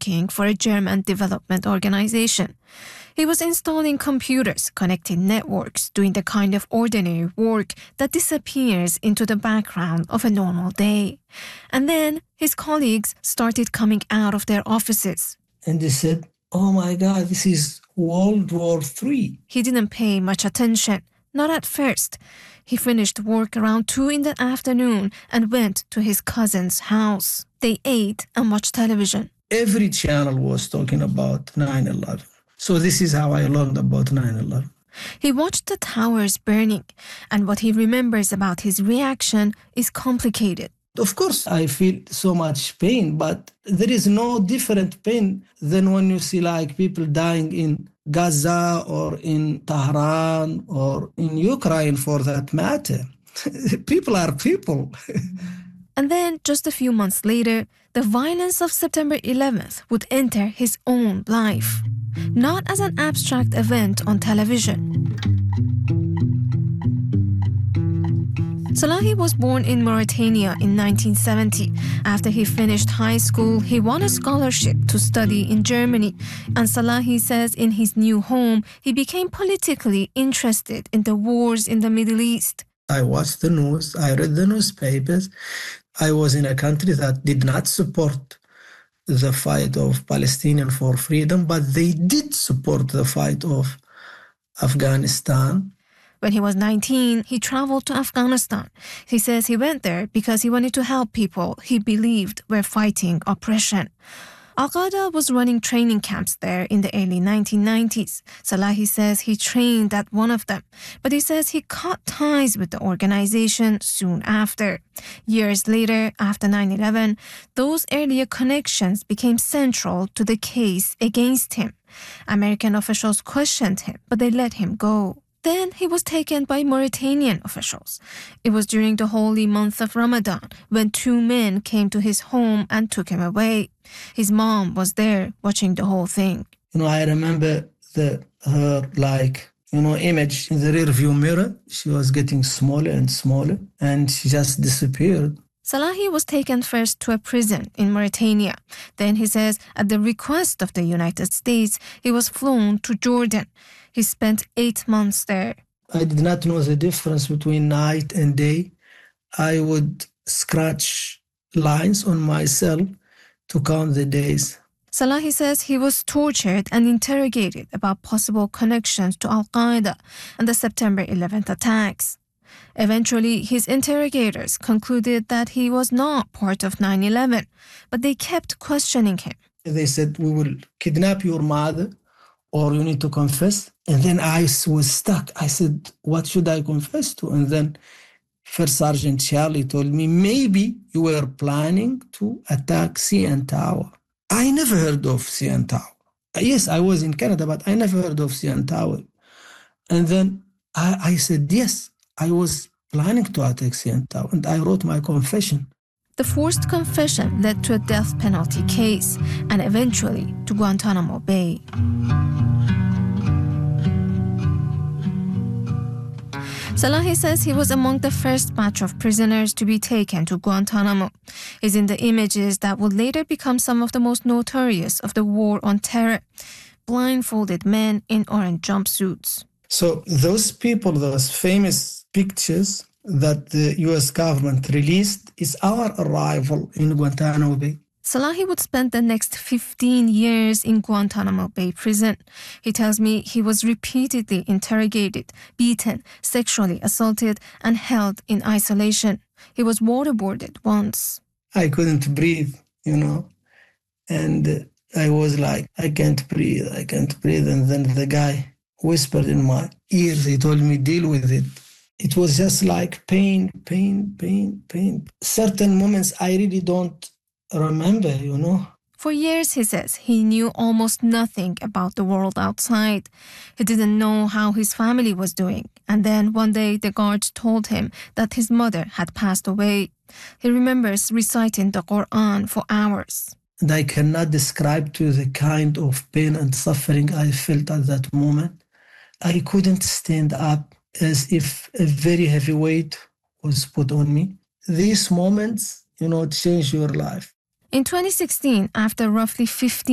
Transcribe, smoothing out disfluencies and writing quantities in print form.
working for a German development organization. He was installing computers, connecting networks, doing the kind of ordinary work that disappears into the background of a normal day. And then his colleagues started coming out of their offices. And they said, "Oh my God, this is World War III. He didn't pay much attention, not at first. He finished work around 2 in the afternoon and went to his cousin's house. They ate and watched television. Every channel was talking about 9/11. So this is how I learned about 9/11. He watched the towers burning, and what he remembers about his reaction is complicated. Of course, I feel so much pain, but there is no different pain than when you see like people dying in Gaza or in Tehran or in Ukraine for that matter. People are people. And then, just a few months later, the violence of September 11th would enter his own life, not as an abstract event on television. Salahi was born in Mauritania in 1970. After he finished high school, he won a scholarship to study in Germany. And Salahi says in his new home, he became politically interested in the wars in the Middle East. I watched the news, I read the newspapers. I was in a country that did not support the fight of Palestinians for freedom, but they did support the fight of Afghanistan. When he was 19, he traveled to Afghanistan. He says he went there because he wanted to help people he believed were fighting oppression. Al-Qaeda was running training camps there in the early 1990s. Salahi says he trained at one of them, but he says he cut ties with the organization soon after. Years later, after 9/11, those earlier connections became central to the case against him. American officials questioned him, but they let him go. Then he was taken by Mauritanian officials. It was during the holy month of Ramadan when 2 men came to his home and took him away. His mom was there watching the whole thing. I remember her image in the rearview mirror. She was getting smaller and smaller, and she just disappeared. Salahi was taken first to a prison in Mauritania. Then he says at the request of the United States, he was flown to Jordan. He spent 8 months there. I did not know the difference between night and day. I would scratch lines on myself to count the days. Salahi says he was tortured and interrogated about possible connections to Al-Qaeda and the September 11th attacks. Eventually, his interrogators concluded that he was not part of 9/11, but they kept questioning him. They said, "We will kidnap your mother, or you need to confess." And then I was stuck. I said, "What should I confess to?" And then First Sergeant Charlie told me, "Maybe you were planning to attack CN Tower." I never heard of CN Tower. Yes, I was in Canada, but I never heard of CN Tower. And then I said, yes, I was planning to attack CN Tower, and I wrote my confession. The forced confession led to a death penalty case and eventually to Guantanamo Bay. Salahi says he was among the first batch of prisoners to be taken to Guantanamo. He's in the images that would later become some of the most notorious of the war on terror. Blindfolded men in orange jumpsuits. So those people, those famous pictures that the U.S. government released is our arrival in Guantanamo Bay. Salahi would spend the next 15 years in Guantanamo Bay prison. He tells me he was repeatedly interrogated, beaten, sexually assaulted, and held in isolation. He was waterboarded once. I couldn't breathe, and I was like, I can't breathe. And then the guy whispered in my ears. He told me, deal with it. It was just like pain. Certain moments I really don't remember, For years, he says, he knew almost nothing about the world outside. He didn't know how his family was doing. And then one day, the guards told him that his mother had passed away. He remembers reciting the Quran for hours. And I cannot describe to you the kind of pain and suffering I felt at that moment. I couldn't stand up, as if a very heavy weight was put on me. These moments, change your life. In 2016, after roughly 15